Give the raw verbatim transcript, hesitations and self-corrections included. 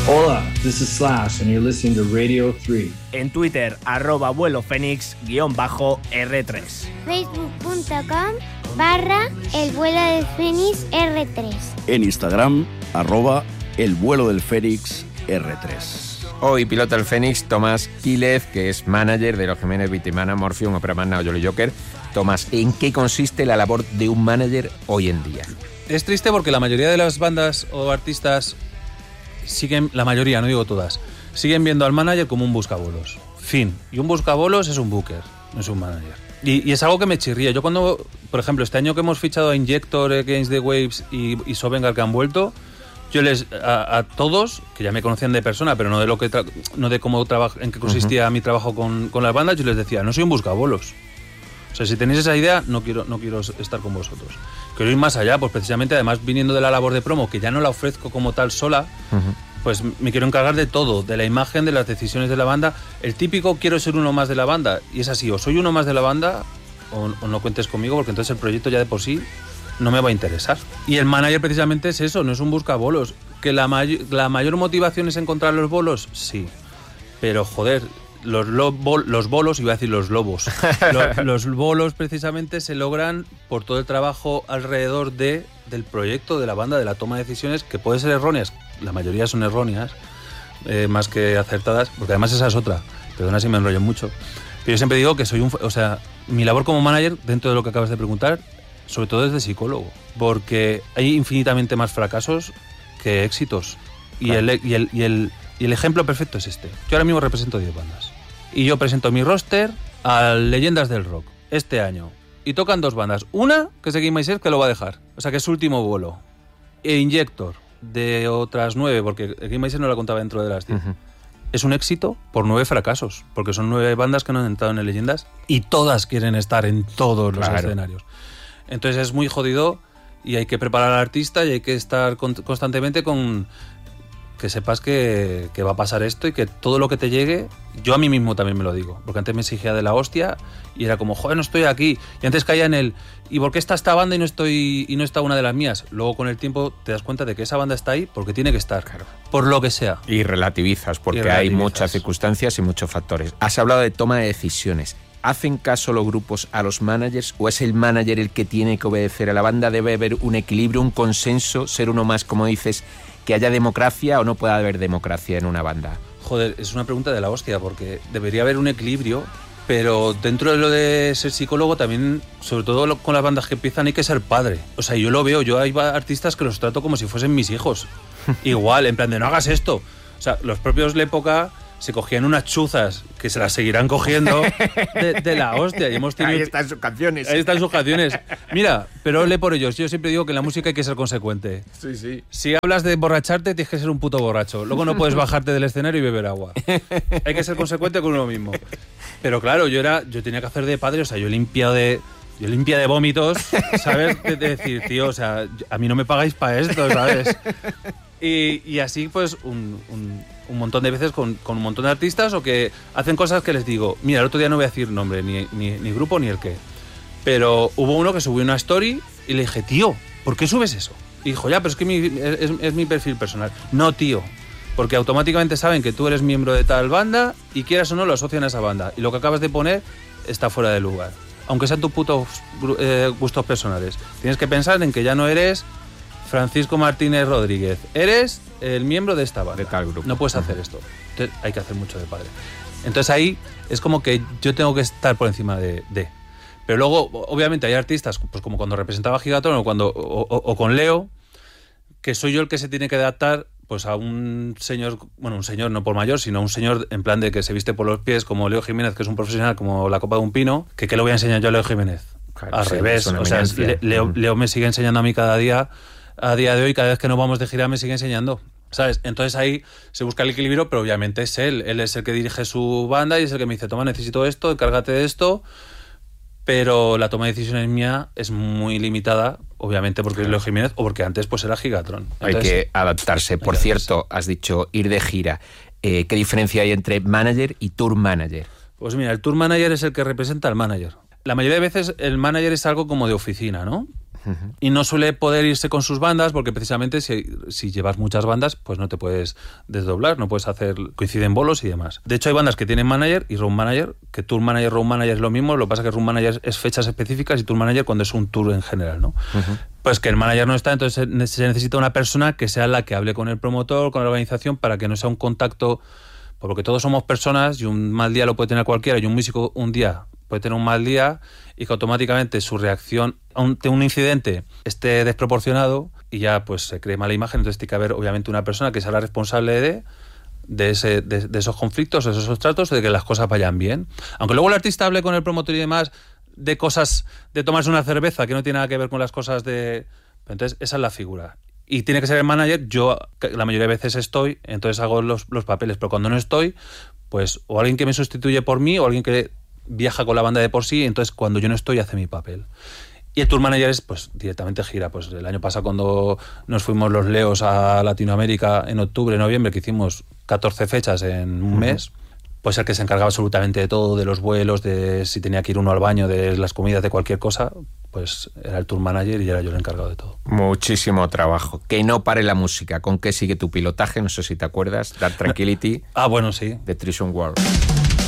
Hola, this is Slash and you're listening to Radio three. En Twitter, arroba vuelo fénix guión bajo R tres. Facebook punto com barra el vuelo del Fénix R tres. En Instagram, arroba el vuelo del Fénix R tres. Hoy pilota el Fénix Tomás Quílez, que es manager de los Jiménez, Vitimana, Morphium, Opera Magna o Jolly Joker. Tomás, ¿en qué consiste la labor de un manager hoy en día? Es triste porque la mayoría de las bandas o artistas siguen, la mayoría, no digo todas, siguen viendo al manager como un buscabolos. Fin. Y un buscabolos es un booker, no es un manager. Y, y es algo que me chirría. Yo cuando, por ejemplo, este año que hemos fichado a Injector, Against the Waves y, y Sovengar que han vuelto, yo les a, a todos, que ya me conocían de persona, pero no de lo que tra- no de cómo trabajo, en qué consistía uh-huh. mi trabajo con, con las bandas, yo les decía, no soy un buscabolos. O sea, si tenéis esa idea, no quiero, no quiero estar con vosotros. Quiero ir más allá, pues precisamente, además, viniendo de la labor de promo, que ya no la ofrezco como tal sola, uh-huh. pues me quiero encargar de todo, de la imagen, de las decisiones de la banda. El típico quiero ser uno más de la banda, y es así, o soy uno más de la banda, o, o no cuentes conmigo, porque entonces el proyecto ya de por sí no me va a interesar. Y el manager precisamente es eso, no es un buscabolos. ¿Que la, may- la mayor motivación es encontrar los bolos? Sí. Pero, joder, los, lo- bol- los bolos, iba a decir los lobos, los, los bolos precisamente se logran por todo el trabajo alrededor de, del proyecto, de la banda, de la toma de decisiones, que pueden ser erróneas, la mayoría son erróneas, eh, más que acertadas, porque además esa es otra, perdona si me enrollo mucho. Pero yo siempre digo que soy un... O sea, mi labor como manager, dentro de lo que acabas de preguntar, sobre todo es de psicólogo, porque hay infinitamente más fracasos que éxitos. Y, claro. el, y, el, y, el, y el ejemplo perfecto es este. Yo ahora mismo represento diez bandas. Y yo presento mi roster a Leyendas del Rock este año. Y tocan dos bandas. Una, que es de Game My Set, que lo va a dejar. O sea, que es su último vuelo. E Injector, de otras nueve, porque Game My Set no la contaba dentro de las diez. Uh-huh. Es un éxito por nueve fracasos, porque son nueve bandas que no han entrado en Leyendas y todas quieren estar en todos los claro. escenarios. Entonces es muy jodido y hay que preparar al artista y hay que estar con, constantemente con... que sepas que, que va a pasar esto y que todo lo que te llegue, yo a mí mismo también me lo digo, porque antes me exigía de la hostia y era como, joder, no estoy aquí, y antes caía en el, ¿y por qué está esta banda y no estoy y no está una de las mías? Luego con el tiempo te das cuenta de que esa banda está ahí porque tiene que estar, claro. por lo que sea. Y relativizas, porque y relativizas. Hay muchas circunstancias y muchos factores. Has hablado de toma de decisiones. ¿Hacen caso los grupos a los managers o es el manager el que tiene que obedecer a la banda? ¿Debe haber un equilibrio, un consenso, ser uno más, como dices, que haya democracia o no puede haber democracia en una banda? Joder, es una pregunta de la hostia, porque debería haber un equilibrio, pero dentro de lo de ser psicólogo también, sobre todo con las bandas que empiezan, hay que ser padre. O sea, yo lo veo, yo hay artistas que los trato como si fuesen mis hijos. Igual, en plan de no hagas esto. O sea, los propios Lépoca se cogían unas chuzas que se las seguirán cogiendo de, de la hostia. Y hemos tenido... Ahí están sus canciones. Ahí están sus canciones. Mira, pero ole por ellos. Yo siempre digo que en la música hay que ser consecuente. Sí, sí. Si hablas de emborracharte, tienes que ser un puto borracho. Luego no puedes bajarte del escenario y beber agua. Hay que ser consecuente con uno mismo. Pero claro, yo era, yo tenía que hacer de padre, o sea, yo limpia de... Yo limpia de vómitos, ¿sabes? De, de decir, tío, o sea, a mí no me pagáis para esto, ¿sabes? Y, y así, pues, un, un, un montón de veces con, con un montón de artistas o que hacen cosas que les digo, mira, el otro día no voy a decir nombre, ni, ni, ni grupo, ni el qué. Pero hubo uno que subió una story y le dije, tío, ¿por qué subes eso? Y dijo, ya, pero es que mi, es, es mi perfil personal. No, tío, porque automáticamente saben que tú eres miembro de tal banda y quieras o no lo asocian a esa banda. Y lo que acabas de poner está fuera de lugar. Aunque sean tus putos eh, gustos personales. Tienes que pensar en que ya no eres Francisco Martínez Rodríguez. Eres el miembro de esta banda. De tal grupo. No puedes hacer esto. Entonces, hay que hacer mucho de padre. Entonces ahí es como que yo tengo que estar por encima de... de. Pero luego, obviamente, hay artistas, pues como cuando representaba a Gigatron o, cuando, o, o, o con Leo, que soy yo el que se tiene que adaptar pues a un señor, bueno, un señor no por mayor, sino un señor en plan de que se viste por los pies, como Leo Jiménez, que es un profesional como la copa de un pino, que ¿qué le voy a enseñar yo a Leo Jiménez? Claro, Al sí, revés, o sea, Le, Leo, Leo me sigue enseñando a mí cada día, a día de hoy, cada vez que nos vamos de gira me sigue enseñando, ¿sabes? Entonces ahí se busca el equilibrio, pero obviamente es él, él es el que dirige su banda y es el que me dice, toma, necesito esto, encárgate de esto, pero la toma de decisiones mía es muy limitada, obviamente porque es Leo Jiménez o porque antes pues era Gigatron. Entonces, hay que adaptarse. Por cierto, has dicho ir de gira. Eh, ¿Qué diferencia hay entre manager y tour manager? Pues mira, el tour manager es el que representa al manager. La mayoría de veces el manager es algo como de oficina, ¿no? Uh-huh. Y no suele poder irse con sus bandas porque precisamente si, si llevas muchas bandas, pues no te puedes desdoblar, no puedes hacer, coinciden bolos y demás. De hecho hay bandas que tienen manager y road manager, que tour manager, road manager es lo mismo, lo que pasa es que road manager es fechas específicas y tour manager cuando es un tour en general, ¿no? Uh-huh. Pues que el manager no está, entonces se necesita una persona que sea la que hable con el promotor, con la organización, para que no sea un contacto, porque todos somos personas y un mal día lo puede tener cualquiera, y un músico un día puede tener un mal día y que automáticamente su reacción ante un incidente esté desproporcionado y ya pues se cree mala imagen. Entonces tiene que haber obviamente una persona que sea la responsable de, de, ese, de, de esos conflictos, de esos tratos, de que las cosas vayan bien. Aunque luego el artista hable con el promotor y demás de cosas, de tomarse una cerveza que no tiene nada que ver con las cosas de... Entonces esa es la figura. Y tiene que ser el manager. Yo la mayoría de veces estoy, entonces hago los, los papeles, pero cuando no estoy, pues o alguien que me sustituye por mí o alguien que viaja con la banda de por sí, entonces cuando yo no estoy hace mi papel. Y el tour manager es, pues directamente gira. Pues el año pasado cuando nos fuimos los Leos a Latinoamérica en octubre, noviembre, que hicimos catorce fechas en un uh-huh. mes, pues el que se encargaba absolutamente de todo, de los vuelos, de si tenía que ir uno al baño, de las comidas, de cualquier cosa, pues era el tour manager y era yo el encargado de todo. Muchísimo trabajo. Que no pare la música. ¿Con qué sigue tu pilotaje? No sé si te acuerdas. Dark Tranquility. Ah, bueno, sí. De Treason World.